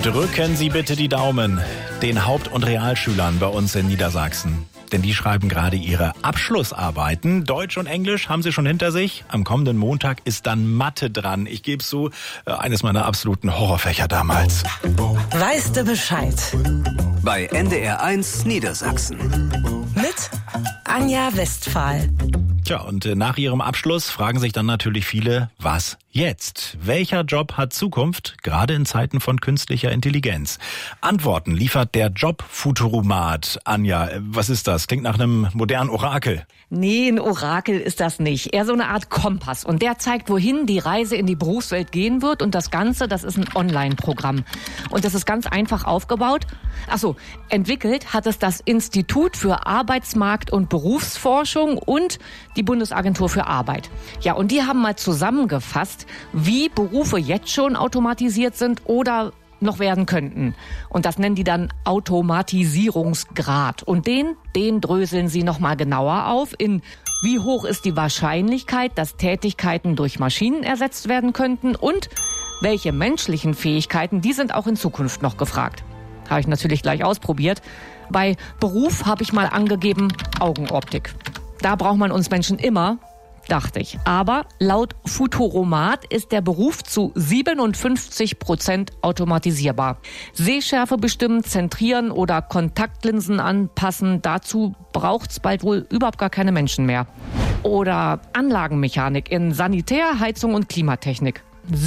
Drücken Sie bitte die Daumen den Haupt- und Realschülern bei uns in Niedersachsen. Denn die schreiben gerade ihre Abschlussarbeiten. Deutsch und Englisch haben sie schon hinter sich. Am kommenden Montag ist dann Mathe dran. Ich gebe zu, eines meiner absoluten Horrorfächer damals. Weißt du Bescheid? Bei NDR1 Niedersachsen. Mit Anja Westphal. Tja, und nach ihrem Abschluss fragen sich dann natürlich viele, was jetzt? Welcher Job hat Zukunft, gerade in Zeiten von künstlicher Intelligenz? Antworten liefert der Job-Futuromat. Anja, was ist das? Klingt nach einem modernen Orakel. Nee, ein Orakel ist das nicht. Eher so eine Art Kompass. Und der zeigt, wohin die Reise in die Berufswelt gehen wird. Und das Ganze, das ist ein Online-Programm. Und das ist ganz einfach aufgebaut. Entwickelt hat es das Institut für Arbeitsmarkt- und Berufsforschung und die Bundesagentur für Arbeit. Ja, und die haben mal zusammengefasst, wie Berufe jetzt schon automatisiert sind oder noch werden könnten. Und das nennen die dann Automatisierungsgrad. Und den dröseln sie noch mal genauer auf in: Wie hoch ist die Wahrscheinlichkeit, dass Tätigkeiten durch Maschinen ersetzt werden könnten und welche menschlichen Fähigkeiten, die sind auch in Zukunft noch gefragt. Habe ich natürlich gleich ausprobiert. Bei Beruf habe ich mal angegeben Augenoptik. Da braucht man uns Menschen immer, dachte ich. Aber laut Futuromat ist der Beruf zu 57% automatisierbar. Sehschärfe bestimmen, zentrieren oder Kontaktlinsen anpassen, dazu braucht's bald wohl überhaupt gar keine Menschen mehr. Oder Anlagenmechanik in Sanitär, Heizung und Klimatechnik.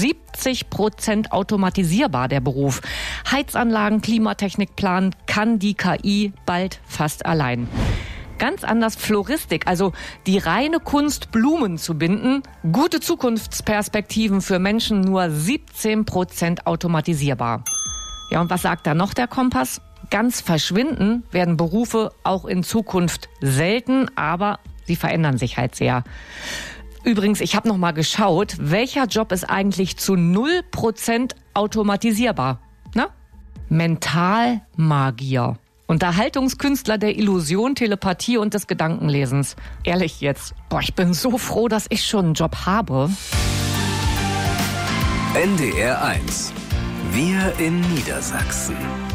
70% automatisierbar der Beruf. Heizanlagen, Klimatechnik planen kann die KI bald fast allein. Ganz anders Floristik, also die reine Kunst, Blumen zu binden. Gute Zukunftsperspektiven für Menschen, nur 17% automatisierbar. Ja, und was sagt da noch der Kompass? Ganz verschwinden werden Berufe auch in Zukunft selten, aber sie verändern sich halt sehr. Übrigens, ich habe noch mal geschaut, welcher Job ist eigentlich zu 0% automatisierbar? Na? Mentalmagier. Unterhaltungskünstler der Illusion, Telepathie und des Gedankenlesens. Ehrlich jetzt, ich bin so froh, dass ich schon einen Job habe. NDR1. Wir in Niedersachsen.